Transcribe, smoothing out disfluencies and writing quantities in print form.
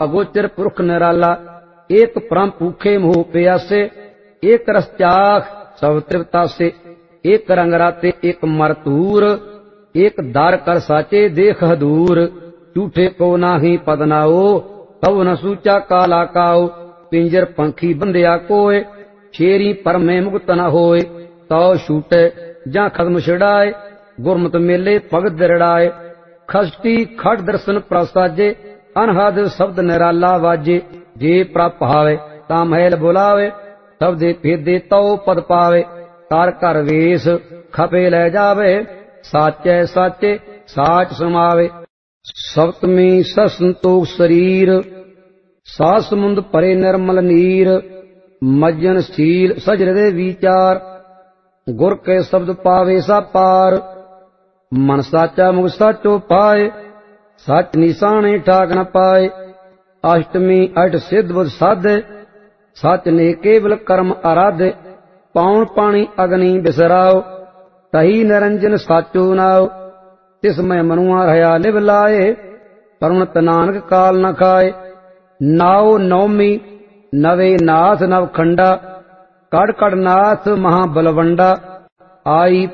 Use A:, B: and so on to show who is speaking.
A: अगोचर पुरख निराला, एक परम भूखे मोह प्यासे, एक रस चाख सब तृप्ता से, एक रंग राते एक मरतूर, एक दार कर साचे देख दूर, झूठे को नाही पदनाओ, तब न सूचा काला काओ, पिंजर पंखी बंदिया कोय, शेरी पर में मुक्त न होए, तौ छूटे जा खत्म छिड़ाए, गुरमत मेले भगत दरड़ाए, खष्टी खट दर्शन प्रसाजे, अनहद शब्द निराला वाजे, जे प्रप हावे ता महल बुलावे, शब्दे भेदे तौ पद पावे, कर कर वेश खपे लै जावे, साचे साचे साच समावे। सप्तमी ससंतोख शरीर, सात समुंद परे निर्मल नीर, मज्जन सील सज हृदय विचार, गुर के शब्द पावे सा पार, मन साचा मुख साचो पाए, सच निशाने ठाक न पाए। अष्टमी अठ सिद्ध बुध साधे, सच ने केवल कर्म आराधे, पाउन पानी अग्नि बिसराओ, तही निरंजन साचो नाओ, तिसमय मनुआ रहा लिव लाए, परुणत नानक काल न खाए। नाओ नौमी नवे नाथ नवखंडा, कड़ कड़ नाथ महाबलवंडा, आई